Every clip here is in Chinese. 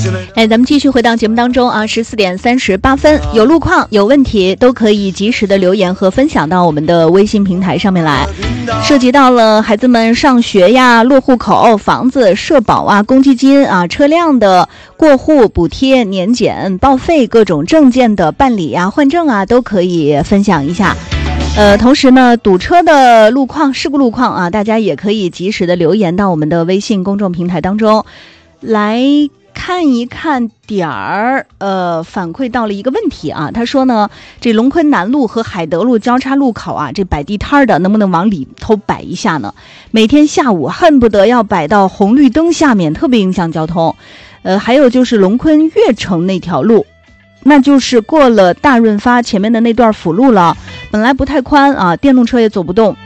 咱们继续回到节目当中啊，14点38分，有路况有问题都可以及时的留言和分享到我们的微信平台上面来，涉及到了孩子们上学呀、落户口、房子、社保啊、公积金啊、车辆的过户补贴、年检、报废、各种证件的办理啊、换证啊，都可以分享一下。同时呢，堵车的路况、事故路况啊，大家也可以及时的留言到我们的微信公众平台当中来看一看点儿。反馈到了一个问题啊，他说呢，这龙昆南路和海德路交叉路口啊，这摆地摊的能不能往里头摆一下呢？每天下午恨不得要摆到红绿灯下面，特别影响交通。还有就是龙昆悦城那条路，那就是过了大润发前面的那段辅路了，本来不太宽啊，电动车也走不动。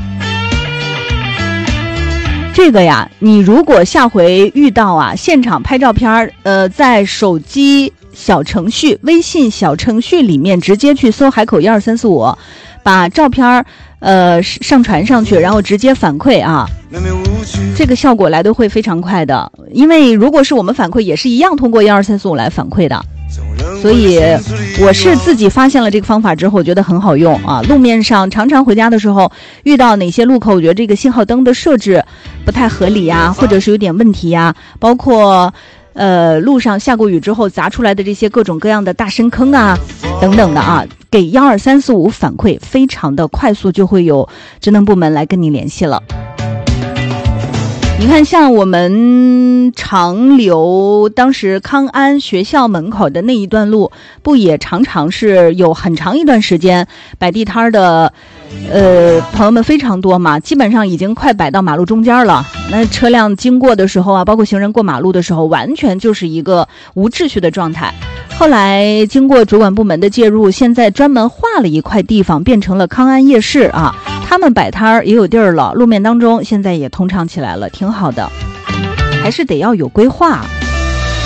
这个呀，你如果下回遇到啊，现场拍照片，在手机小程序、微信小程序里面直接去搜海口12345，把照片上传上去，然后直接反馈啊，这个效果来的会非常快的。因为如果是我们反馈，也是一样通过12345来反馈的。所以我是自己发现了这个方法之后，我觉得很好用啊。路面上常常回家的时候遇到哪些路口，我觉得这个信号灯的设置不太合理呀，或者是有点问题呀，包括路上下过雨之后砸出来的这些各种各样的大深坑啊等等的啊，给12345反馈非常的快速，就会有职能部门来跟你联系了。你看，像我们长流当时康安学校门口的那一段路，不也常常是有很长一段时间摆地摊的朋友们非常多嘛，基本上已经快摆到马路中间了。那车辆经过的时候啊，包括行人过马路的时候，完全就是一个无秩序的状态。后来经过主管部门的介入，现在专门划了一块地方，变成了康安夜市啊，他们摆摊也有地儿了，路面当中现在也通畅起来了，挺好的。还是得要有规划。